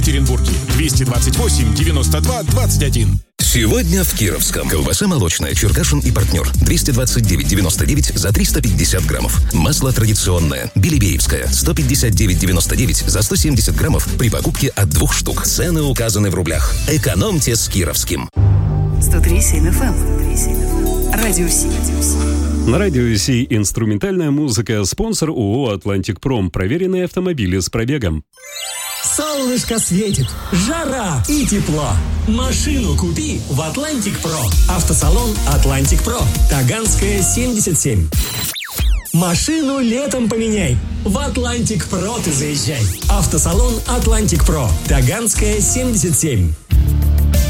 В Екатеринбурге 228 92 21. Сегодня в Кировском. Колбаса молочная «Черкашин и партнер». 229,99 за 350 граммов. Масло традиционное «Белебеевское». 159,99 за 170 граммов при покупке от 2 штук. Цены указаны в рублях. Экономьте с Кировским. 103,7 FM. Радио Си. На Радио Си инструментальная музыка. Спонсор ООО «Атлантик Пром». Проверенные автомобили с пробегом. Солнышко светит, жара и тепло. Машину купи в Атлантик Про. Автосалон Атлантик Про. Таганская, 77. Машину летом поменяй. В Атлантик Про ты заезжай. Автосалон Атлантик Про. Таганская, 77.